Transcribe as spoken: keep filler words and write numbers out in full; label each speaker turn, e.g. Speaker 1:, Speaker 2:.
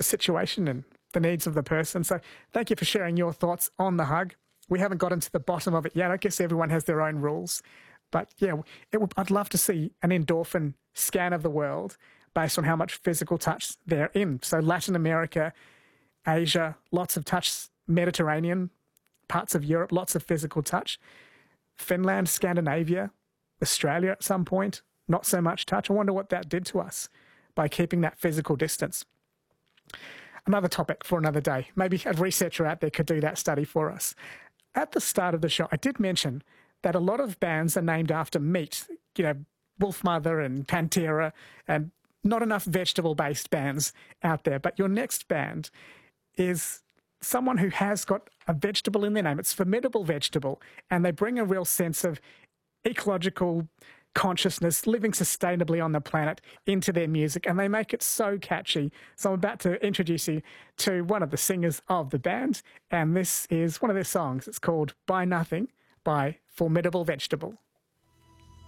Speaker 1: situation and the needs of the person. So thank you for sharing your thoughts on the hug. We haven't gotten to the bottom of it yet. I guess everyone has their own rules. But yeah, it would, I'd love to see an endorphin scan of the world based on how much physical touch they're in. So Latin America, Asia, lots of touch, Mediterranean, parts of Europe, lots of physical touch. Finland, Scandinavia, Australia at some point, not so much touch. I wonder what that did to us by keeping that physical distance. Another topic for another day. Maybe a researcher out there could do that study for us. At the start of the show, I did mention that a lot of bands are named after meat, you know, Wolfmother and Pantera, and not enough vegetable-based bands out there. But your next band is someone who has got a vegetable in their name. It's Formidable Vegetable, and they bring a real sense of ecological consciousness, living sustainably on the planet into their music, and they make it so catchy. So I'm about to introduce you to one of the singers of the band, and this is one of their songs. It's called Buy Nothing by Formidable Vegetable.